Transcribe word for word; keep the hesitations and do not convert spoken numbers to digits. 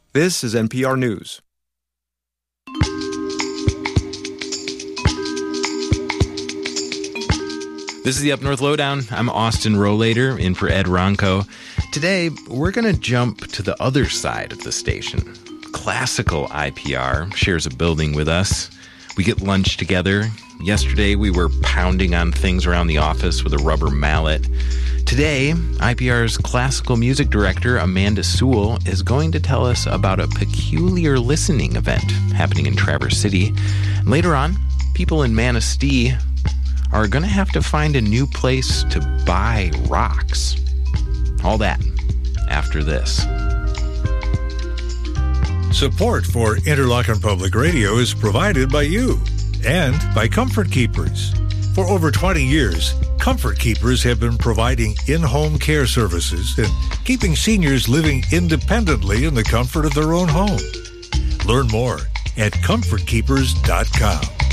This is N P R News. This is the Up North Lowdown. I'm Austin Rollader, in for Ed Ronco. Today, we're going to jump to the other side of the station. Classical I P R shares a building with us. We get lunch together. Yesterday, we were pounding on things around the office with a rubber mallet. Today, I P R's classical music director, Amanda Sewell, is going to tell us about a peculiar listening event happening in Traverse City. And later on, people in Manistee are going to have to find a new place to buy rocks. All that after this. Support for Interlochen Public Radio is provided by you and by Comfort Keepers. For over twenty years, Comfort Keepers have been providing in-home care services and keeping seniors living independently in the comfort of their own home. Learn more at comfort keepers dot com.